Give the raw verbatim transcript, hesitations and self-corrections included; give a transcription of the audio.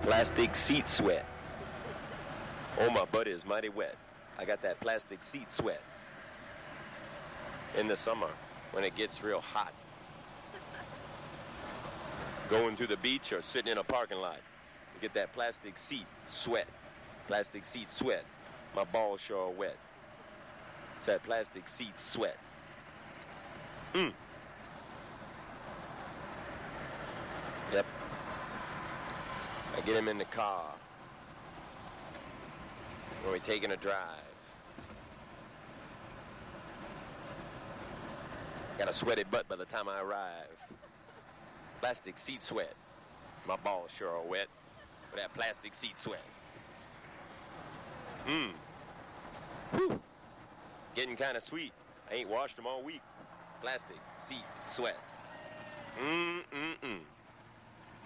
Plastic seat sweat. Oh, my butt is mighty wet. I got that plastic seat sweat. In the summer, when it gets real hot. Going to the beach or sitting in a parking lot. You get that plastic seat sweat. Plastic seat sweat. My balls sure are wet. It's that plastic seat sweat. Mm. Yep. I get him in the car when we're taking a drive. Got a sweaty butt by the time I arrive. Plastic seat sweat. My balls sure are wet with that plastic seat sweat. Mmm. Whew. Getting kind of sweet. I ain't washed them all week. Plastic seat sweat. Mm-mm-mm.